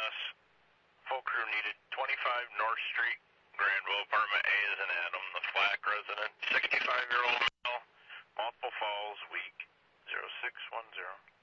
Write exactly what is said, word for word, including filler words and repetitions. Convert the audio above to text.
S. Full crew needed, twenty-five North Street, Granville, apartment A is in Adam, the Flack resident, sixty-five-year-old male, multiple falls, weak, zero six one zero.